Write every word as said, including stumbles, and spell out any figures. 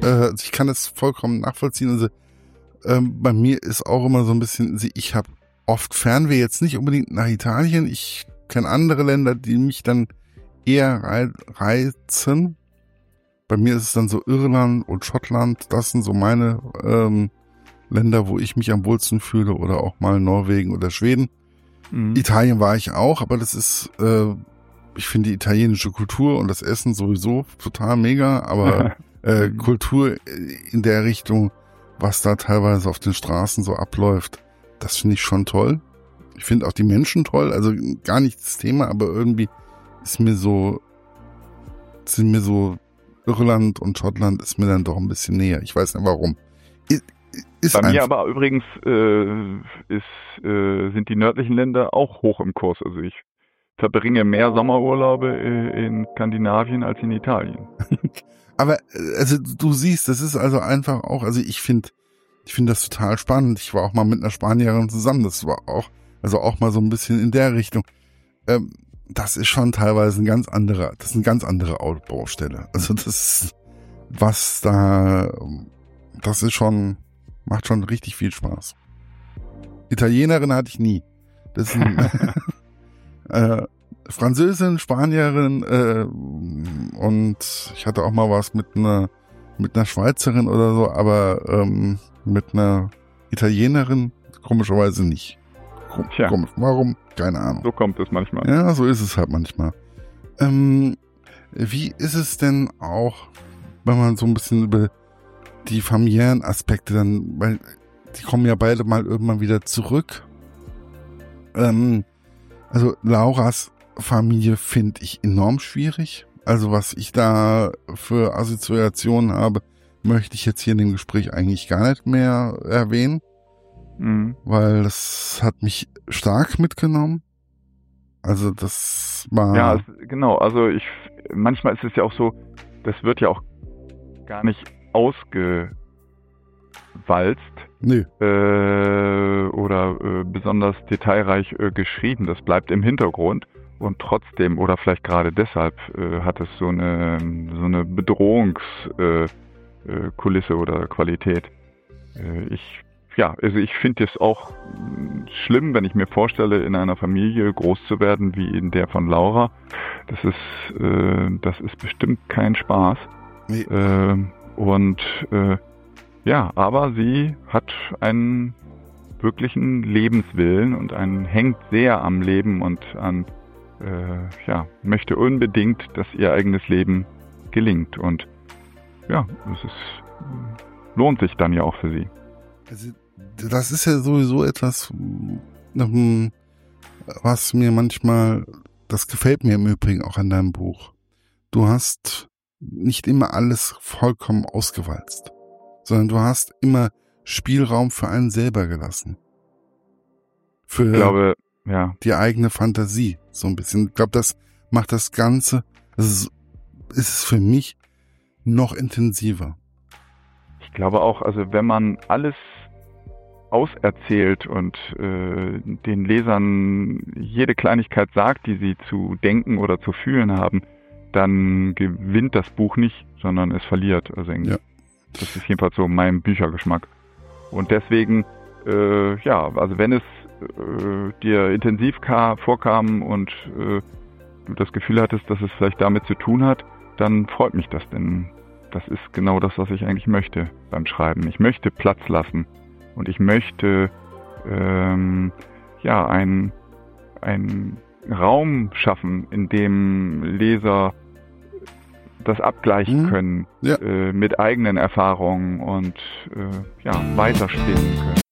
äh, ich kann das vollkommen nachvollziehen. Also ähm, bei mir ist auch immer so ein bisschen, ich habe oft Fernweh, jetzt nicht unbedingt nach Italien. Ich kenne andere Länder, die mich dann eher reizen. Bei mir ist es dann so Irland und Schottland. Das sind so meine ähm, Länder, wo ich mich am wohlsten fühle, oder auch mal Norwegen oder Schweden. Mhm. Italien war ich auch, aber das ist, äh, ich finde die italienische Kultur und das Essen sowieso total mega, aber äh, Kultur in der Richtung, was da teilweise auf den Straßen so abläuft, das finde ich schon toll. Ich finde auch die Menschen toll, also gar nicht das Thema, aber irgendwie ist mir so, sind mir so Irland und Schottland ist mir dann doch ein bisschen näher. Ich weiß nicht warum. Ist, ist Bei mir aber übrigens äh, ist, äh, sind die nördlichen Länder auch hoch im Kurs. Also ich verbringe mehr Sommerurlaube äh, in Skandinavien als in Italien. Aber also du siehst, das ist also einfach auch, also ich finde, ich finde das total spannend. Ich war auch mal mit einer Spanierin zusammen. Das war auch, also auch mal so ein bisschen in der Richtung. Ähm, das ist schon teilweise ein ganz anderer, das ist eine ganz andere Baustelle. Also das, was da, das ist schon, macht schon richtig viel Spaß. Italienerin hatte ich nie. Das ist ein, äh, Französin, Spanierin äh, und ich hatte auch mal was mit einer mit einer Schweizerin oder so, aber ähm, mit einer Italienerin komischerweise nicht. Kom- Tja. Komisch. Warum? Keine Ahnung. So kommt es manchmal. Ja, so ist es halt manchmal. Ähm, wie ist es denn auch, wenn man so ein bisschen über die familiären Aspekte dann, weil die kommen ja beide mal irgendwann wieder zurück. Ähm, also Lauras Familie finde ich enorm schwierig. Also was ich da für Assoziationen habe, möchte ich jetzt hier in dem Gespräch eigentlich gar nicht mehr erwähnen. Mhm. Weil das hat mich stark mitgenommen. Also das war... Ja, es, genau. Also ich, manchmal ist es ja auch so, das wird ja auch gar nicht ausgewalzt. Nee. Äh, oder äh, besonders detailreich äh, geschrieben. Das bleibt im Hintergrund. Und trotzdem, oder vielleicht gerade deshalb, äh, hat es so eine, so eine Bedrohungskulisse äh, äh, oder Qualität. Äh, ich, ja, also ich finde es auch schlimm, wenn ich mir vorstelle, in einer Familie groß zu werden wie in der von Laura. Das ist, äh, das ist bestimmt kein Spaß. Nee. Äh, und äh, ja, aber sie hat einen wirklichen Lebenswillen und einen, hängt sehr am Leben und an Äh, ja, möchte unbedingt, dass ihr eigenes Leben gelingt. Und ja, es ist, lohnt sich dann ja auch für sie. Also, das ist ja sowieso etwas, was mir manchmal, das gefällt mir im Übrigen auch an deinem Buch. Du hast nicht immer alles vollkommen ausgewalzt, sondern du hast immer Spielraum für einen selber gelassen. Für ich glaube, ja. die eigene Fantasie, so ein bisschen. Ich glaube, das macht das Ganze, also ist es für mich noch intensiver. Ich glaube auch, also wenn man alles auserzählt und äh, den Lesern jede Kleinigkeit sagt, die sie zu denken oder zu fühlen haben, dann gewinnt das Buch nicht, sondern es verliert. Also ja. Das ist jedenfalls so mein Büchergeschmack. Und deswegen, äh, ja, also wenn es äh, dir intensiv ka- vorkam und äh, du das Gefühl hattest, dass es vielleicht damit zu tun hat, dann freut mich das, denn das ist genau das, was ich eigentlich möchte beim Schreiben. Ich möchte Platz lassen und ich möchte ähm, ja einen Raum schaffen, in dem Leser das abgleichen mhm. können ja. äh, mit eigenen Erfahrungen und äh, ja, weiterspinnen können.